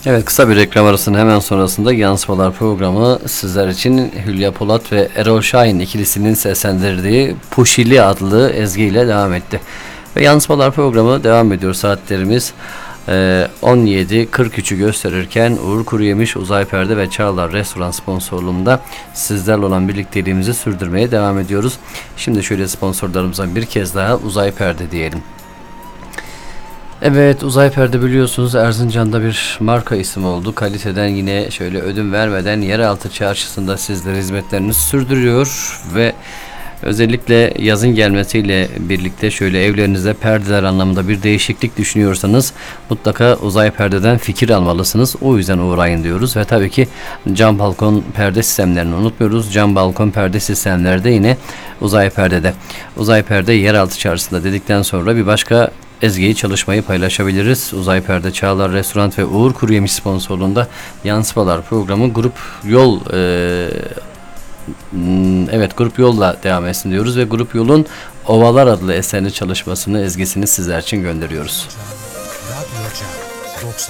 Evet, kısa bir reklam arasının hemen sonrasında Yansımalar programı sizler için Hülya Polat ve Erol Şahin ikilisinin seslendirdiği Puşili adlı ezgiyle devam etti. Ve Yansımalar programı devam ediyor. Saatlerimiz 17.43'ü gösterirken Uğur Kuruyemiş, Uzay Perde ve Çağlar Restoran sponsorluğunda sizlerle olan birlikteliğimizi sürdürmeye devam ediyoruz. Şimdi şöyle sponsorlarımıza bir kez daha Uzay Perde diyelim. Evet, Uzay Perde biliyorsunuz Erzincan'da bir marka ismi oldu. Kaliteden yine şöyle ödün vermeden yeraltı çarşısında sizlere hizmetlerini sürdürüyor ve özellikle yazın gelmesiyle birlikte şöyle evlerinizde perdeler anlamında bir değişiklik düşünüyorsanız mutlaka Uzay Perde'den fikir almalısınız. O yüzden uğrayın diyoruz ve tabii ki cam balkon perde sistemlerini unutmuyoruz. Cam balkon perde sistemleri de yine Uzay Perde'de. Uzay Perde yeraltı çarşısında dedikten sonra bir başka ezgiyi çalışmayı paylaşabiliriz. Uzay Perde, Çağlar Restoran ve Uğur Kuruyemiş sponsorluğunda Yansımalar programı Grup Yol evet, Grup Yol'la devam etsin diyoruz ve Grup Yol'un Ovalar adlı eserini çalışmasını, ezgisini sizler için gönderiyoruz. Radyo Cam 96.6